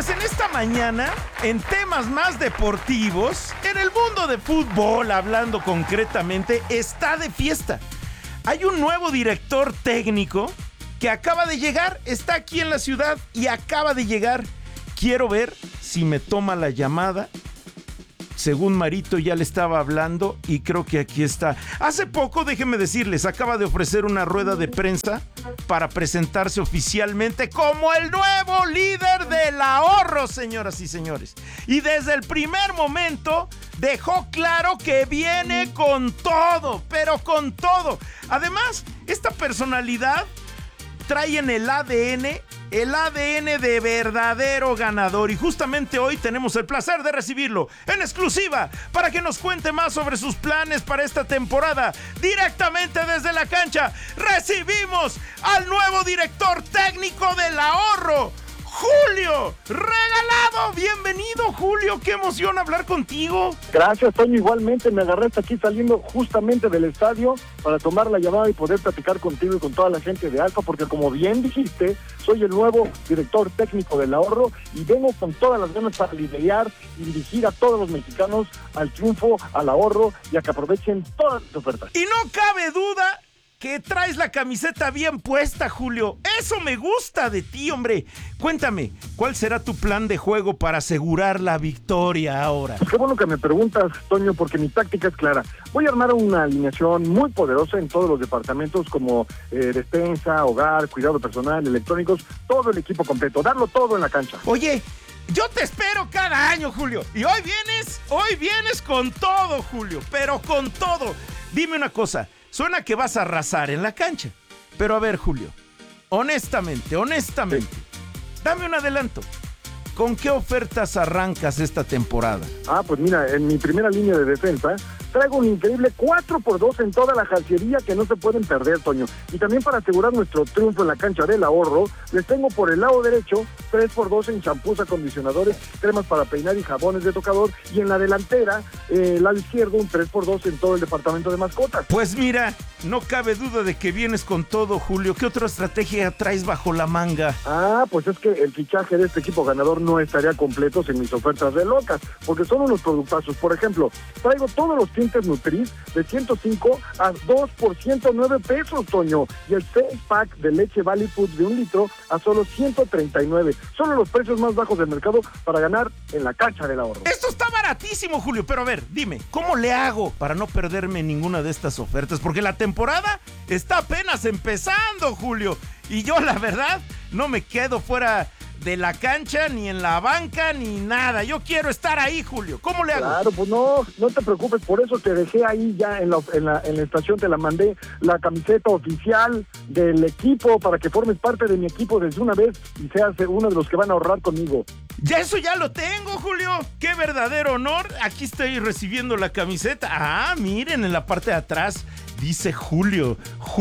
pues en esta mañana, en temas más deportivos, en el mundo de fútbol, hablando concretamente, está de fiesta. Hay un nuevo director técnico que acaba de llegar, está aquí en la ciudad y acaba de llegar. Quiero ver si me toma la llamada. Según Marito ya le estaba hablando y creo que aquí está. Hace poco, déjenme decirles, acaba de ofrecer una rueda de prensa para presentarse oficialmente como el nuevo líder del ahorro, señoras y señores. Y desde el primer momento dejó claro que viene con todo, pero con todo. Además, esta personalidad trae en el ADN de verdadero ganador, y justamente hoy tenemos el placer de recibirlo en exclusiva para que nos cuente más sobre sus planes para esta temporada. Directamente desde la cancha recibimos al nuevo director técnico del ahorro, Julio Regalado. Bienvenido, Julio, qué emoción hablar contigo. Gracias, Toño, igualmente me agarraste aquí saliendo justamente del estadio para tomar la llamada y poder platicar contigo y con toda la gente de Alfa, porque como bien dijiste, soy el nuevo director técnico del ahorro y vengo con todas las ganas para liderar y dirigir a todos los mexicanos al triunfo, al ahorro y a que aprovechen todas las ofertas. Y no cabe duda que traes la camiseta bien puesta, Julio. Eso me gusta de ti, hombre. Cuéntame, ¿cuál será tu plan de juego para asegurar la victoria ahora? Pues qué bueno que me preguntas, Toño, porque mi táctica es clara. Voy a armar una alineación muy poderosa en todos los departamentos como despensa, hogar, cuidado personal, electrónicos, todo el equipo completo, darlo todo en la cancha. Oye, yo te espero cada año, Julio. Y hoy vienes con todo, Julio, pero con todo. Dime una cosa. Suena que vas a arrasar en la cancha. Pero a ver, Julio, honestamente, dame un adelanto. ¿Con qué ofertas arrancas esta temporada? Pues mira, en mi primera línea de defensa traigo un increíble 4x2 en toda la jarciería que no se pueden perder, Toño. Y también para asegurar nuestro triunfo en la cancha del ahorro, les tengo por el lado derecho 3x2 en champús, acondicionadores, cremas para peinar y jabones de tocador. Y en la delantera, lado izquierdo, un 3x2 en todo el departamento de mascotas. Pues mira, no cabe duda de que vienes con todo, Julio. ¿Qué otra estrategia traes bajo la manga? Pues es que el fichaje de este equipo ganador no estaría completo sin mis ofertas de locas, porque son unos productazos. Por ejemplo, traigo todos los tintes Nutris de 105 a 2 por 109 pesos, Toño, y el 6-pack de leche Valley Food de 1 litro a solo 139. Son los precios más bajos del mercado para ganar en la cancha del ahorro. Esto está baratísimo, Julio, pero a ver, dime, ¿cómo le hago para no perderme ninguna de estas ofertas? Porque la temporada está apenas empezando, Julio, y yo la verdad no me quedo fuera de la cancha, ni en la banca, ni nada. Yo quiero estar ahí, Julio. ¿Cómo le hago? Claro, pues no te preocupes, por eso te dejé ahí ya en la estación, te la mandé la camiseta oficial del equipo para que formes parte de mi equipo desde una vez y seas uno de los que van a ahorrar conmigo. Eso ya lo tengo, Julio. ¡Qué verdadero honor! Aquí estoy recibiendo la camiseta. Miren, en la parte de atrás dice Julio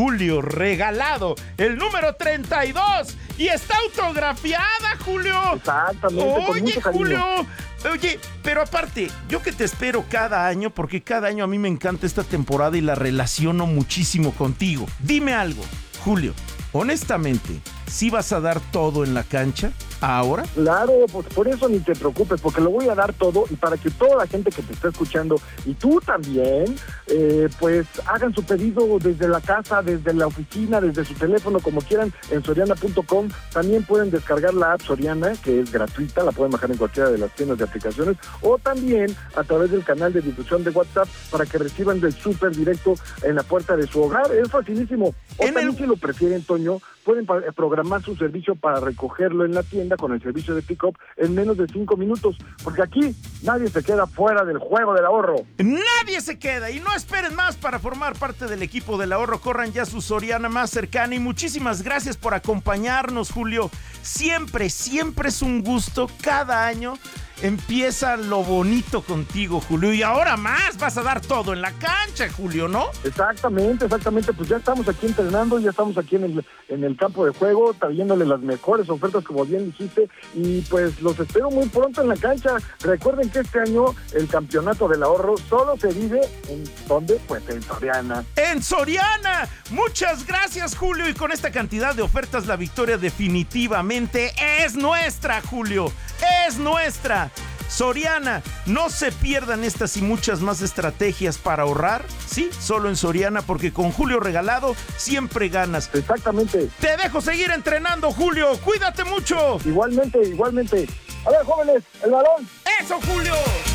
Regalado, el número 32, y está autografiada, Julio. Exactamente. Con mucho cariño. Julio. Oye, pero aparte, yo que te espero cada año, porque cada año a mí me encanta esta temporada y la relaciono muchísimo contigo. Dime algo, Julio, honestamente, ¿sí vas a dar todo en la cancha ahora? Claro, pues por eso ni te preocupes, porque lo voy a dar todo y para que toda la gente que te está escuchando y tú también, pues hagan su pedido desde la casa, desde la oficina, desde su teléfono, como quieran, en soriana.com. También pueden descargar la app Soriana, que es gratuita, la pueden bajar en cualquiera de las tiendas de aplicaciones, o también a través del canal de difusión de WhatsApp para que reciban del súper directo en la puerta de su hogar. Es facilísimo. O también si lo prefieren, Toño, pueden programar su servicio para recogerlo en la tienda con el servicio de pick-up en menos de 5 minutos, porque aquí nadie se queda fuera del juego del ahorro. Nadie se queda, y no esperen más para formar parte del equipo del ahorro. Corran ya a su Soriana más cercana, y muchísimas gracias por acompañarnos, Julio. Siempre es un gusto. Cada año empieza lo bonito contigo, Julio, y ahora más, vas a dar todo en la cancha, Julio, ¿no? Exactamente, pues ya estamos aquí entrenando, ya estamos aquí en el campo de juego, trayéndole las mejores ofertas, como bien dijiste, y pues los espero muy pronto en la cancha. Recuerden que este año el campeonato del ahorro solo se vive ¿en dónde? Pues en Soriana. ¡En Soriana! Muchas gracias, Julio, y con esta cantidad de ofertas la victoria definitivamente es nuestra, Julio. es nuestra. Soriana, no se pierdan estas y muchas más estrategias para ahorrar, sí, solo en Soriana, porque con Julio Regalado siempre ganas. Exactamente. Te dejo seguir entrenando, Julio, cuídate mucho. Igualmente. A ver, jóvenes, el balón. ¡Eso, Julio!